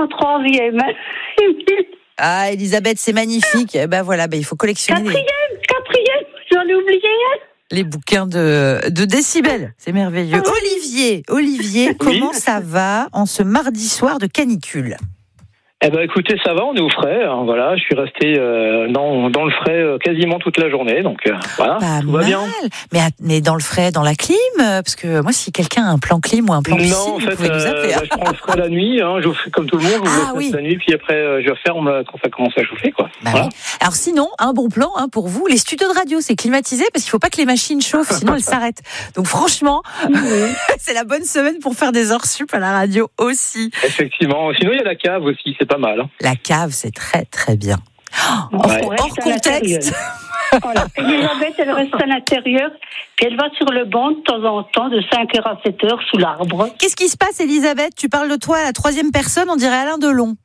au troisième. Ah, Elisabeth, c'est magnifique. Eh ben voilà, il faut collectionner Quatrième, j'en ai oublié un. les bouquins de décibels. C'est merveilleux. Olivier, comment ça va en ce mardi soir de canicule ? Eh ben, écoutez, ça va, on est au frais. Hein, voilà, je suis resté dans le frais quasiment toute la journée, donc voilà, Pas tout va mal. bien. Mais dans le frais, dans la clim, parce que moi, si quelqu'un a un plan clim ou un plan piscine, Non, en fait, vous pouvez nous appeler. je prends le frais la nuit. Je fais comme tout le monde, je oui. la nuit, puis après je ferme quand ça commence à chauffer, quoi. Voilà. Oui. Alors sinon, un bon plan pour vous, les studios de radio, c'est climatisé parce qu'il faut pas que les machines chauffent, sinon elles s'arrêtent. Donc franchement, c'est la bonne semaine pour faire des heures sup à la radio aussi. Effectivement. Sinon, il y a la cave aussi, c'est pas mal. Hein. La cave, c'est très très bien. Hors contexte. Voilà. Elisabeth, elle reste à l'intérieur, puis elle va sur le banc de temps en temps, de 5h à 7h, sous l'arbre. Qu'est-ce qui se passe, Elisabeth ? Tu parles de toi à la troisième personne, on dirait Alain Delon.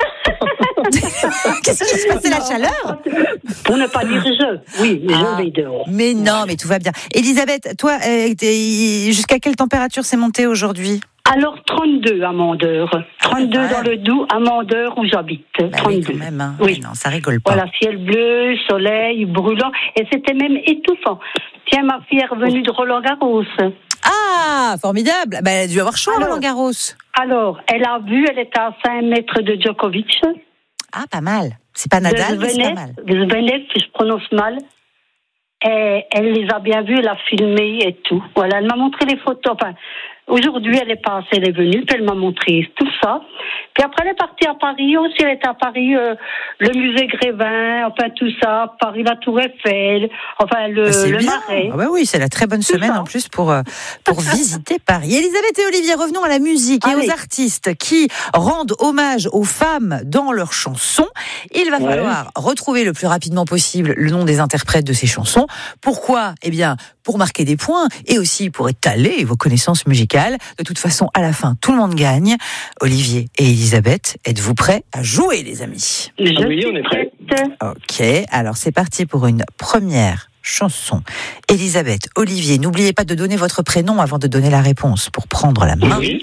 Qu'est-ce qui se passe ? C'est la chaleur ? Pour ne pas dire je. Oui, mais je vais dehors. Mais non, mais tout va bien. Elisabeth, toi, jusqu'à quelle température c'est monté aujourd'hui ? Alors, 32 à Mandeur. 32 dans le Doubs, à Mandeur, où j'habite. 32. Oui, quand même. Hein. Oui. Non, ça rigole pas. Voilà, ciel bleu, soleil, brûlant. Et c'était même étouffant. Tiens, ma fille est revenue de Roland-Garros. Ah, formidable. Elle a dû avoir chaud à Roland-Garros. Alors, elle a vu, elle était à 5 mètres de Djokovic. Ah, pas mal. C'est pas Nadal, mais c'est pas mal. Zverev, je prononce mal. Et elle les a bien vus, elle a filmé et tout. Voilà, elle m'a montré les photos. Enfin, aujourd'hui, elle est passée, elle est venue, puis elle m'a montré tout ça. Puis après, elle est partie à Paris aussi. Elle était à Paris, le musée Grévin, enfin tout ça, Paris, la Tour Eiffel, enfin le Marais. Ah bah oui, c'est la très bonne semaine en plus pour visiter Paris. Elisabeth et Olivier, revenons à la musique et aux artistes qui rendent hommage aux femmes dans leurs chansons. Il va falloir retrouver le plus rapidement possible le nom des interprètes de ces chansons. Pourquoi ? Eh bien, pour marquer des points et aussi pour étaler vos connaissances musicales. De toute façon, à la fin, tout le monde gagne. Olivier et Elisabeth, êtes-vous prêts à jouer, les amis ? Oui, on est prêts. Ok, alors c'est parti pour une première chanson. Elisabeth, Olivier, n'oubliez pas de donner votre prénom avant de donner la réponse pour prendre la main. Oui.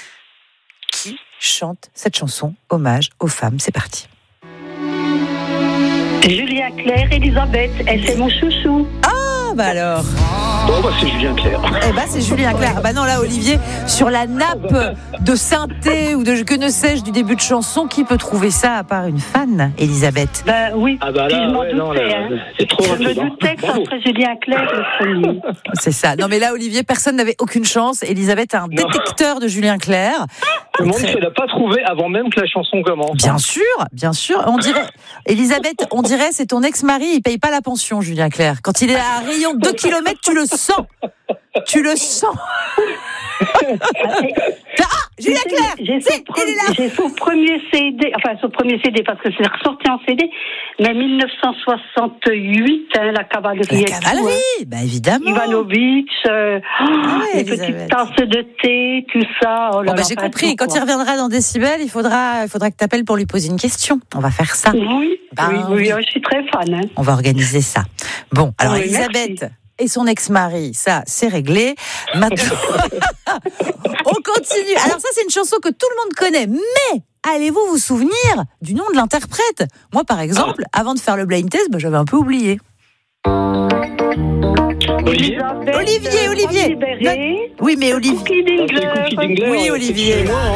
Qui chante cette chanson, hommage aux femmes ? C'est parti. Julien Clerc, Elisabeth, elle c'est mon chouchou. Ah bah alors. C'est Julien Clerc. C'est Julien Clerc. Bah non, là, Olivier, sur la nappe de synthé ou de que ne sais-je du début de chanson, qui peut trouver ça à part une fan, Elisabeth ? Oui. Ah bah là, je m'en doutais, c'est trop rapide. Je me doutais que ça serait Julien Clerc le premier. C'est ça. Non mais là, Olivier, personne n'avait aucune chance. Elisabeth a un détecteur de Julien Clerc. Le monde ne l'a pas trouvé avant même que la chanson commence. Bien sûr. On dirait, Elisabeth, c'est ton ex-mari, il paye pas la pension, Julien Clerc. Quand il est à un rayon de 2 km, tu le sens. Julien Clerc, j'ai son premier CD, parce que c'est ressorti en CD, mais 1968, la cavalerie. La cavalerie, évidemment. Ivanovic, les petites tasses de thé, tout ça. J'ai compris. Quand il reviendra dans Décibel, il faudra que tu appelles pour lui poser une question. On va faire ça. Oui, je suis très fan. Hein. On va organiser ça. Bon, alors Elisabeth. Merci. Et son ex-mari, ça, c'est réglé. Maintenant, on continue. Alors ça, c'est une chanson que tout le monde connaît, mais allez-vous vous souvenir du nom de l'interprète ? Moi, par exemple, avant de faire le blind test, j'avais un peu oublié. Olivier. Oui, mais Olivier. Cookie Dingler. Oui, Olivier.